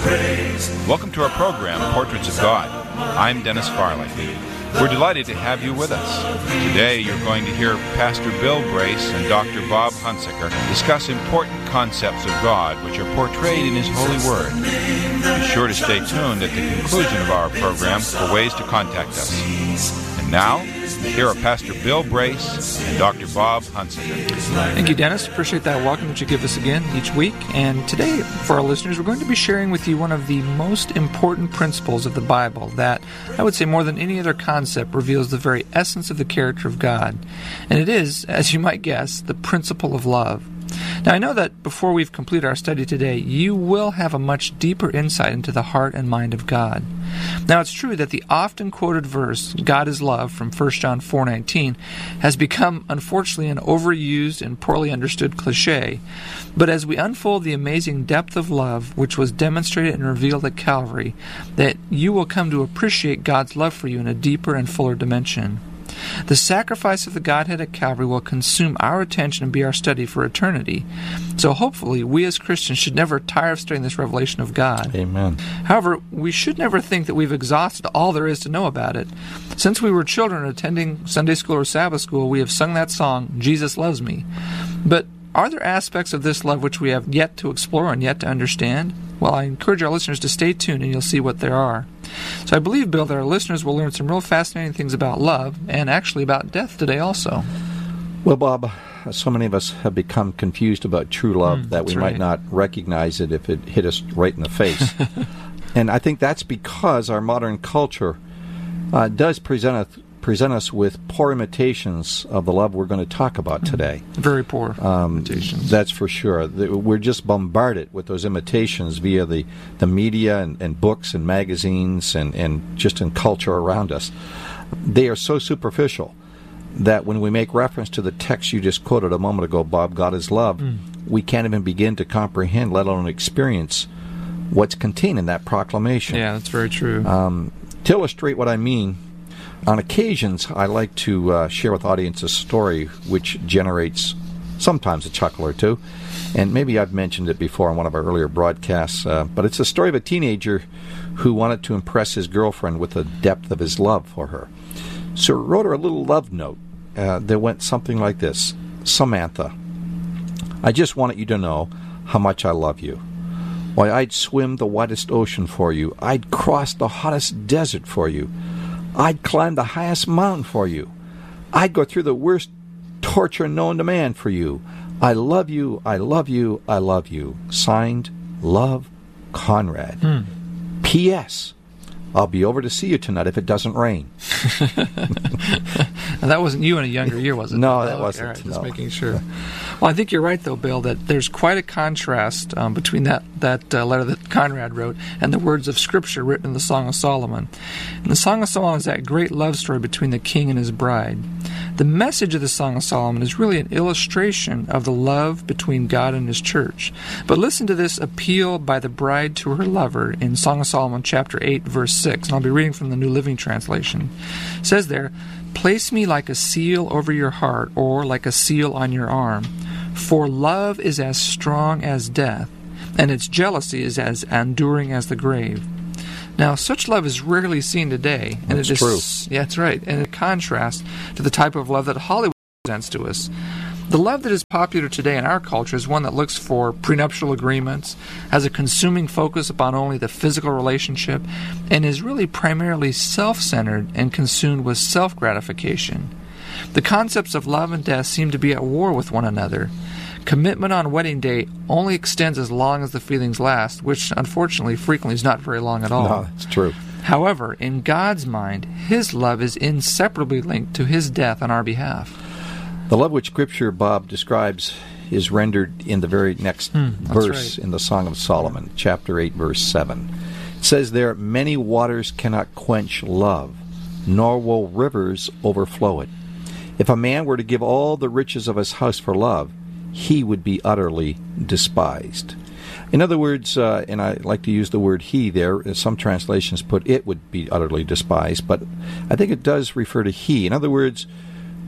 Welcome to our program, Portraits of God. I'm Dennis Farley. We're delighted to have you with us. Today you're going to hear Pastor Bill Brace and Dr. Bob Hunsaker discuss important concepts of God which are portrayed in His holy Word. Be sure to stay tuned at the conclusion of our program for ways to contact us. And now, here are Pastor Bill Brace and Dr. Bob Hunsaker. Thank you, Dennis. Appreciate that welcome that you give us again each week. And today, for our listeners, we're going to be sharing with you one of the most important principles of the Bible that, I would say more than any other concept, reveals the very essence of the character of God. And it is, as you might guess, the principle of love. Now, I know that before we've completed our study today, you will have a much deeper insight into the heart and mind of God. Now, it's true that the often quoted verse, God is love, from 1 John 4:19, has become, unfortunately, an overused and poorly understood cliche. But as we unfold the amazing depth of love which was demonstrated and revealed at Calvary, that you will come to appreciate God's love for you in a deeper and fuller dimension. The sacrifice of the Godhead at Calvary will consume our attention and be our study for eternity. So hopefully, we as Christians should never tire of studying this revelation of God. Amen. However, we should never think that we've exhausted all there is to know about it. Since we were children attending Sunday school or Sabbath school, we have sung that song, Jesus Loves Me. But are there aspects of this love which we have yet to explore and yet to understand? Well, I encourage our listeners to stay tuned and you'll see what there are. So I believe, Bill, that our listeners will learn some real fascinating things about love and actually about death today also. Well, Bob, so many of us have become confused about true love that we might not recognize it if it hit us right in the face. And I think that's because our modern culture does present us with poor imitations of the love we're going to talk about today. Very poor imitations. That's for sure. We're just bombarded with those imitations via the media and books and magazines and just in culture around us. They are so superficial that when we make reference to the text you just quoted a moment ago, Bob, God is love, we can't even begin to comprehend, let alone experience, what's contained in that proclamation. Yeah, that's very true. To illustrate what I mean, on occasions, I like to share with audience a story which generates sometimes a chuckle or two. And maybe I've mentioned it before on one of our earlier broadcasts, but it's a story of a teenager who wanted to impress his girlfriend with the depth of his love for her. So he wrote her a little love note that went something like this. Samantha, I just wanted you to know how much I love you. Why, I'd swim the widest ocean for you. I'd cross the hottest desert for you. I'd climb the highest mountain for you. I'd go through the worst torture known to man for you. I love you, I love you, I love you. Signed, Love, Conrad. P.S. I'll be over to see you tonight if it doesn't rain. Now, that wasn't you in a younger year, was it? No, that wasn't. All right, no. Just making sure. Well, I think you're right, though, Bill, that there's quite a contrast between that letter that Conrad wrote and the words of Scripture written in the Song of Solomon. And the Song of Solomon is that great love story between the king and his bride. The message of the Song of Solomon is really an illustration of the love between God and His church. But listen to this appeal by the bride to her lover in Song of Solomon chapter 8, verse 6. And I'll be reading from the New Living Translation. It says there, place me like a seal over your heart, or like a seal on your arm. For love is as strong as death, and its jealousy is as enduring as the grave. Now, such love is rarely seen today. And that's true. Yeah, that's right. And in contrast to the type of love that Hollywood presents to us. The love that is popular today in our culture is one that looks for prenuptial agreements, has a consuming focus upon only the physical relationship, and is really primarily self-centered and consumed with self-gratification. The concepts of love and death seem to be at war with one another. Commitment on wedding day only extends as long as the feelings last, which unfortunately frequently is not very long at all. No, it's true. However, in God's mind, His love is inseparably linked to His death on our behalf. The love which Scripture, Bob, describes is rendered in the very next verse in the Song of Solomon, chapter 8, verse 7. It says there, many waters cannot quench love, nor will rivers overflow it. If a man were to give all the riches of his house for love, he would be utterly despised. In other words, and I like to use the word he there, some translations put it would be utterly despised, but I think it does refer to he. In other words,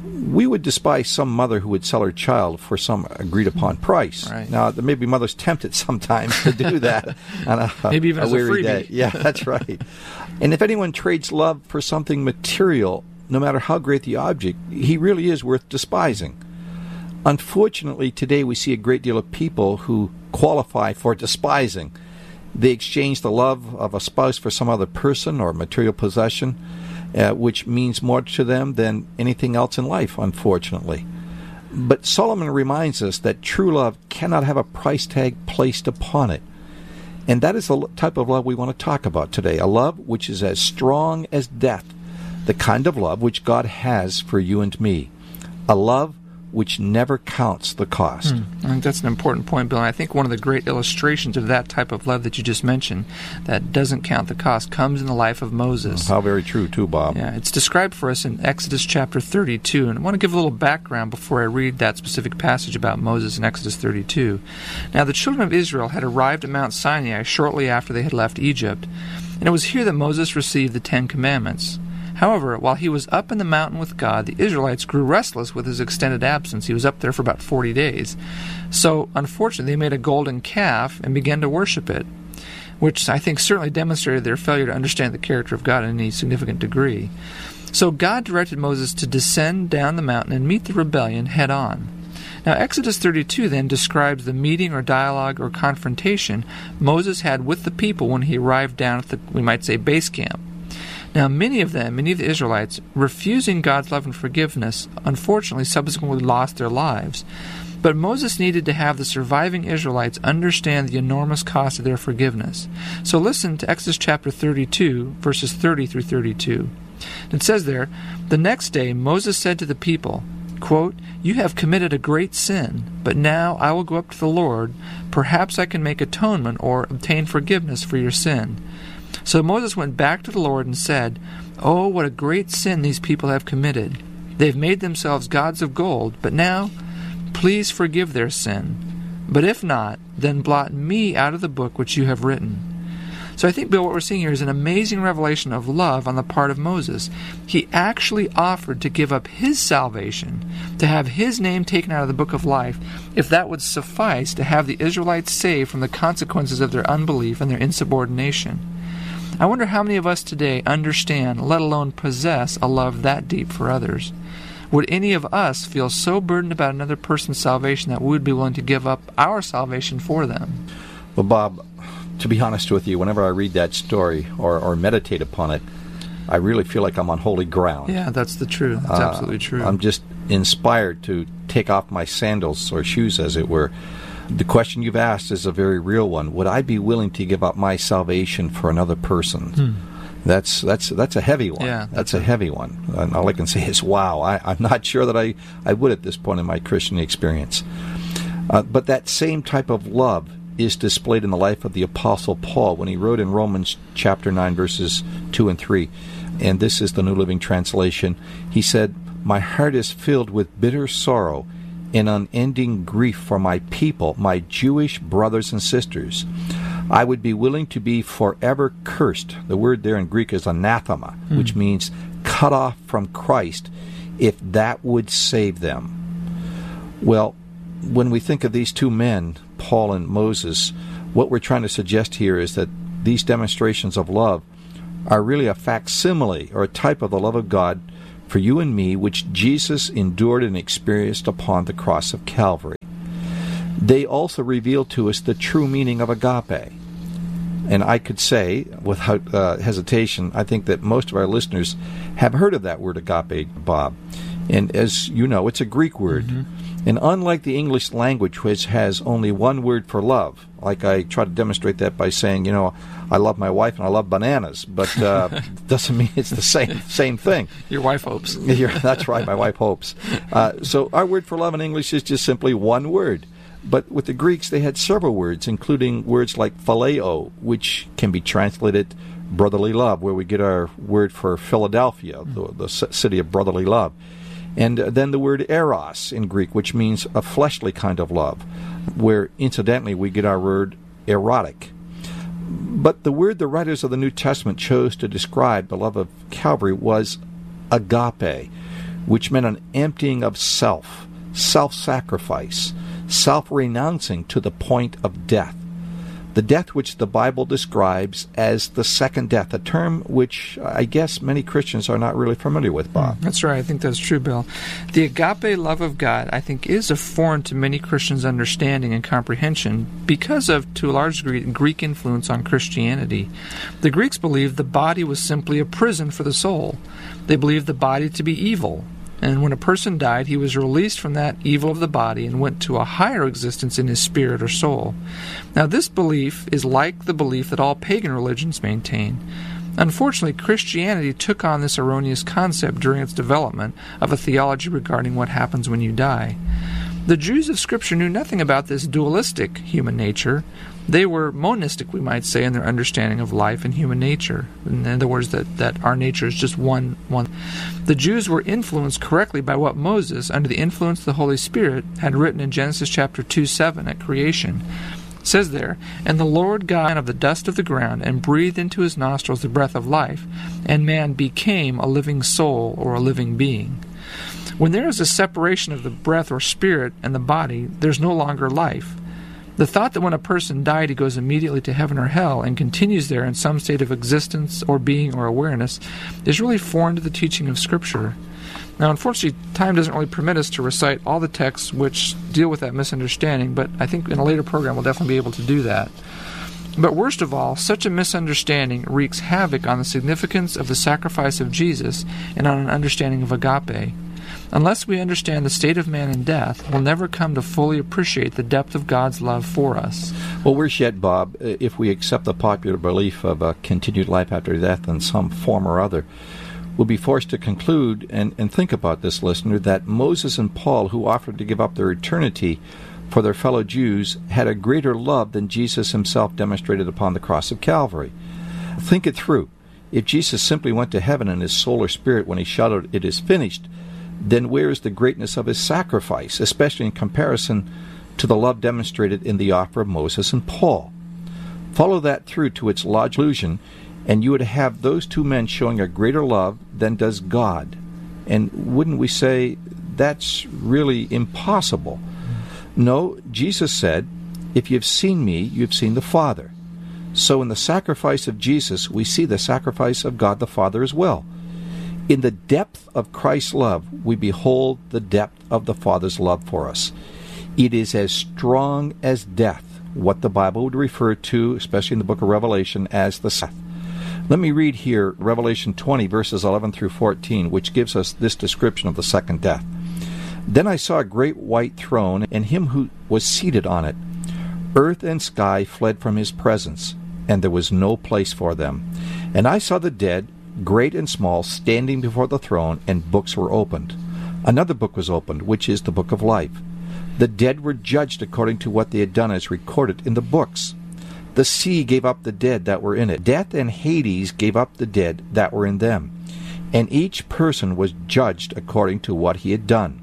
we would despise some mother who would sell her child for some agreed-upon price. Right. Now, there may be mothers tempted sometimes to do that on maybe even as a weary freebie. day. Yeah, that's right. And if anyone trades love for something material, no matter how great the object, he really is worth despising. Unfortunately, today we see a great deal of people who qualify for despising. They exchange the love of a spouse for some other person or material possession, which means more to them than anything else in life, unfortunately. But Solomon reminds us that true love cannot have a price tag placed upon it. And that is the type of love we want to talk about today, a love which is as strong as death, the kind of love which God has for you and me, a love which never counts the cost. I think that's an important point, Bill. And I think one of the great illustrations of that type of love that you just mentioned, that doesn't count the cost, comes in the life of Moses. How very true, too, Bob. Yeah, it's described for us in Exodus chapter 32. And I want to give a little background before I read that specific passage about Moses in Exodus 32. Now, the children of Israel had arrived at Mount Sinai shortly after they had left Egypt, and it was here that Moses received the 10 Commandments. However, while he was up in the mountain with God, the Israelites grew restless with his extended absence. He was up there for about 40 days. So, unfortunately, they made a golden calf and began to worship it, which I think certainly demonstrated their failure to understand the character of God in any significant degree. So God directed Moses to descend down the mountain and meet the rebellion head on. Now, Exodus 32 then describes the meeting or dialogue or confrontation Moses had with the people when he arrived down at the, we might say, base camp. Now, many of the Israelites, refusing God's love and forgiveness, unfortunately subsequently lost their lives. But Moses needed to have the surviving Israelites understand the enormous cost of their forgiveness. So listen to Exodus chapter 32, verses 30 through 32. It says there, "The next day Moses said to the people, quote, 'You have committed a great sin, but now I will go up to the Lord. Perhaps I can make atonement or obtain forgiveness for your sin.' So Moses went back to the Lord and said, 'Oh, what a great sin these people have committed. They've made themselves gods of gold, but now, please forgive their sin. But if not, then blot me out of the book which you have written.'" So I think, Bill, what we're seeing here is an amazing revelation of love on the part of Moses. He actually offered to give up his salvation, to have his name taken out of the book of life, if that would suffice to have the Israelites saved from the consequences of their unbelief and their insubordination. I wonder how many of us today understand, let alone possess, a love that deep for others. Would any of us feel so burdened about another person's salvation that we would be willing to give up our salvation for them? Well, Bob, to be honest with you, whenever I read that story or meditate upon it, I really feel like I'm on holy ground. Yeah, that's the truth. That's absolutely true. I'm just inspired to take off my sandals or shoes, as it were. The question you've asked is a very real one. Would I be willing to give up my salvation for another person? That's a heavy one. Yeah, that's a heavy one. And all I can say is, wow, I'm not sure that I would at this point in my Christian experience. But that same type of love is displayed in the life of the Apostle Paul when he wrote in Romans chapter 9, verses 2 and 3. And this is the New Living Translation. He said, "My heart is filled with bitter sorrow and unending grief for my people, my Jewish brothers and sisters. I would be willing to be forever cursed." The word there in Greek is anathema, which means cut off from Christ, if that would save them. Well, when we think of these two men, Paul and Moses, what we're trying to suggest here is that these demonstrations of love are really a facsimile or a type of the love of God for you and me, which Jesus endured and experienced upon the cross of Calvary. They also reveal to us the true meaning of agape. And I could say, without hesitation, I think that most of our listeners have heard of that word agape, Bob. And as you know, it's a Greek word. And unlike the English language, which has only one word for love, like I try to demonstrate that by saying, I love my wife and I love bananas, but doesn't mean it's the same thing. Your wife hopes. That's right, my wife hopes. So our word for love in English is just simply one word. But with the Greeks, they had several words, including words like phileo, which can be translated brotherly love, where we get our word for Philadelphia, the city of brotherly love. And then the word eros in Greek, which means a fleshly kind of love, where incidentally we get our word erotic. But the word the writers of the New Testament chose to describe the love of Calvary was agape, which meant an emptying of self, self-sacrifice, self-renouncing to the point of death. The death which the Bible describes as the second death, a term which I guess many Christians are not really familiar with, Bob. That's right. I think that's true, Bill. The agape love of God, I think, is a foreign to many Christians' understanding and comprehension because of, to a large degree, Greek influence on Christianity. The Greeks believed the body was simply a prison for the soul. They believed the body to be evil. And when a person died, he was released from that evil of the body and went to a higher existence in his spirit or soul. Now, this belief is like the belief that all pagan religions maintain. Unfortunately, Christianity took on this erroneous concept during its development of a theology regarding what happens when you die. The Jews of Scripture knew nothing about this dualistic human nature. They were monistic, we might say, in their understanding of life and human nature. In other words, that our nature is just one. The Jews were influenced correctly by what Moses, under the influence of the Holy Spirit, had written in Genesis chapter 2:7 at creation. It says there, "And the Lord God of the dust of the ground, and breathed into his nostrils the breath of life, and man became a living soul," or a living being. When there is a separation of the breath or spirit and the body, there's no longer life. The thought that when a person died he goes immediately to heaven or hell and continues there in some state of existence or being or awareness is really foreign to the teaching of Scripture. Now, unfortunately, time doesn't really permit us to recite all the texts which deal with that misunderstanding, but I think in a later program we'll definitely be able to do that. But worst of all, such a misunderstanding wreaks havoc on the significance of the sacrifice of Jesus and on an understanding of agape. Unless we understand the state of man in death, we'll never come to fully appreciate the depth of God's love for us. Well, worse yet, Bob, if we accept the popular belief of a continued life after death in some form or other, we'll be forced to conclude, and think about this, listener, that Moses and Paul, who offered to give up their eternity for their fellow Jews, had a greater love than Jesus himself demonstrated upon the cross of Calvary. Think it through. If Jesus simply went to heaven in his soul or spirit when he shouted, "It is finished," then where is the greatness of his sacrifice, especially in comparison to the love demonstrated in the offer of Moses and Paul? Follow that through to its logical conclusion, and you would have those two men showing a greater love than does God. And wouldn't we say that's really impossible? No, Jesus said, "If you've seen me, you've seen the Father." So in the sacrifice of Jesus, we see the sacrifice of God the Father as well. In the depth of Christ's love, we behold the depth of the Father's love for us. It is as strong as death, what the Bible would refer to, especially in the book of Revelation, as the Sabbath. Let me read here Revelation 20, verses 11 through 14, which gives us this description of the second death. "Then I saw a great white throne, and him who was seated on it. Earth and sky fled from his presence, and there was no place for them. And I saw the dead, great and small, standing before the throne, and books were opened. Another book was opened, which is the book of life. The dead were judged according to what they had done as recorded in the books. The sea gave up the dead that were in it. Death and Hades gave up the dead that were in them. And each person was judged according to what he had done.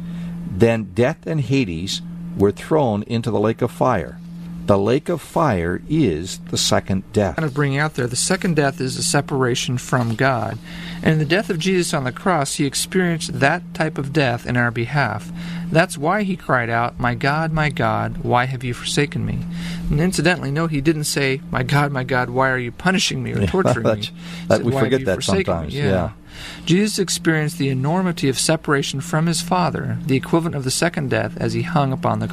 Then death and Hades were thrown into the lake of fire. The lake of fire is the second death." Kind of bringing out there, the second death is a separation from God. And in the death of Jesus on the cross, he experienced that type of death in our behalf. That's why he cried out, my God, why have you forsaken me?" And incidentally, note he didn't say, my God, why are you punishing me or torturing me? We forget that sometimes. Yeah. Jesus experienced the enormity of separation from his Father, the equivalent of the second death, as he hung upon the